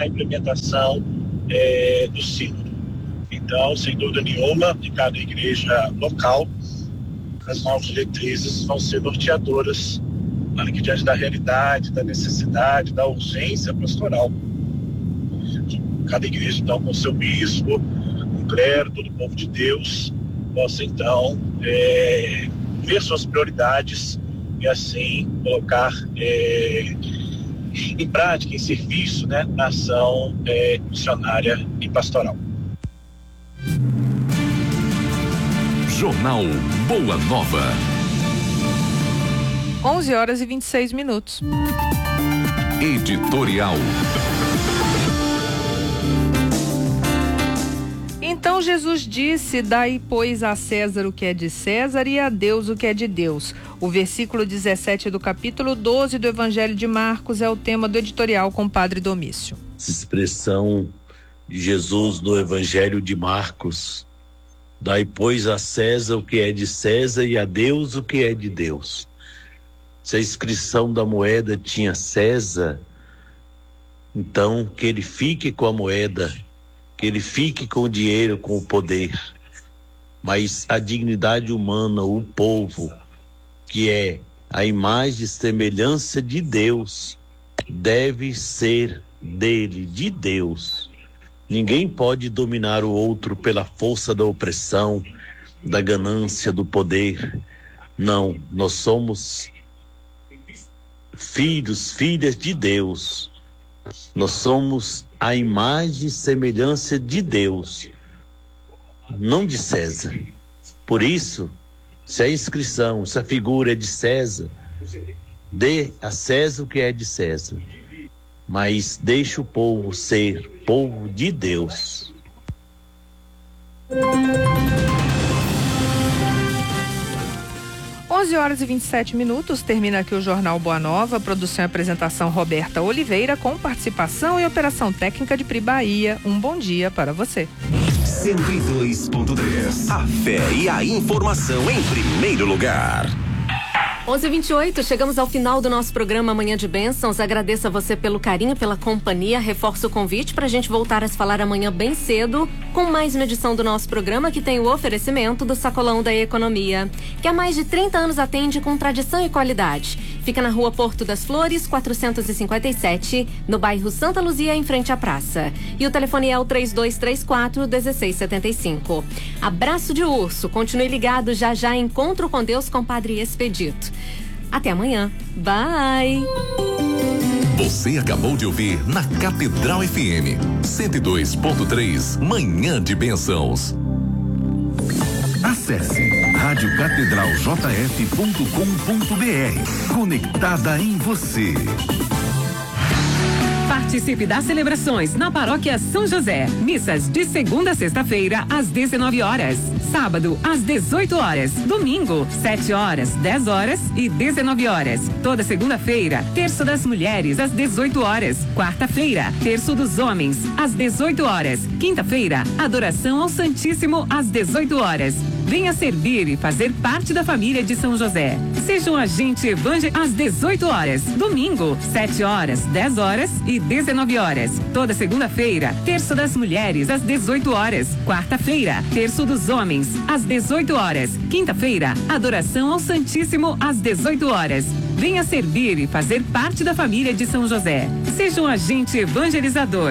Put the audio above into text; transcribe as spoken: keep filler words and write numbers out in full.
na implementação é, do sínodo. Então, sem dúvida nenhuma, de cada igreja local, as novas diretrizes vão ser norteadoras para que, diante da realidade, da necessidade, da urgência pastoral, cada igreja, então, com seu bispo, com o clero, todo o povo de Deus, possa, então, é, ver suas prioridades e, assim, colocar é, em prática, em serviço, né, na ação é, missionária e pastoral. Jornal Boa Nova. onze horas e vinte e seis minutos. Editorial. Então Jesus disse: dai, pois, a César o que é de César e a Deus o que é de Deus. O versículo dezessete do capítulo doze do Evangelho de Marcos é o tema do editorial com o Padre Domício. Essa expressão de Jesus no Evangelho de Marcos: dai, pois, a César o que é de César e a Deus o que é de Deus. Se a inscrição da moeda tinha César, então que ele fique com a moeda, que ele fique com o dinheiro, com o poder. Mas a dignidade humana, o povo, que é a imagem e semelhança de Deus, deve ser dele, de Deus. Ninguém pode dominar o outro pela força da opressão, da ganância, do poder. Não, nós somos filhos, filhas de Deus. Nós somos a imagem e semelhança de Deus, não de César. Por isso, se a inscrição, se a figura é de César, dê a César o que é de César, mas deixe o povo ser povo de Deus. onze horas e vinte e sete minutos, termina aqui o Jornal Boa Nova, produção e apresentação Roberta Oliveira, com participação e operação técnica de Pri Bahia. Um bom dia para você. cento e dois ponto três. A fé e a informação em primeiro lugar. onze e vinte e oito, chegamos ao final do nosso programa Manhã de Bênçãos. Agradeço a você pelo carinho, pela companhia. Reforço o convite para a gente voltar a se falar amanhã bem cedo, com mais uma edição do nosso programa que tem o oferecimento do Sacolão da Economia, que há mais de trinta anos atende com tradição e qualidade. Fica na Rua Porto das Flores, quatrocentos e cinquenta e sete, no bairro Santa Luzia, em frente à praça. E o telefone é o três dois três quatro, um seis sete cinco. Abraço de urso, continue ligado, já já encontro com Deus com Padre Expedito. Até amanhã. Bye! Você acabou de ouvir na Catedral F M cento e dois ponto três, Manhã de Bênçãos. Acesse rádio catedral j f ponto com ponto b r. Conectada em você. Participe das celebrações na Paróquia São José. Missas de segunda a sexta-feira, às dezenove horas. Sábado, às dezoito horas. Domingo, sete horas, dez horas e dezenove horas. Toda segunda-feira, terço das mulheres, às dezoito horas. Quarta-feira, terço dos homens, às dezoito horas. Quinta-feira, adoração ao Santíssimo, às dezoito horas. Venha servir e fazer parte da família de São José. Seja um agente evangélico às dezoito horas. Domingo, sete horas, dez horas e dezenove horas. Toda segunda-feira, terço das mulheres, às dezoito horas. Quarta-feira, terço dos homens, às dezoito horas. Quinta-feira, adoração ao Santíssimo, às dezoito horas. Venha servir e fazer parte da família de São José. Seja um agente evangelizador.